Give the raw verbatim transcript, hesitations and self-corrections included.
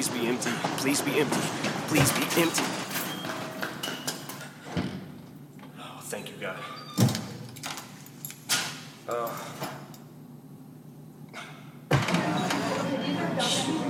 Please be empty. Please be empty. Please be empty. Oh, thank you, God. Uh...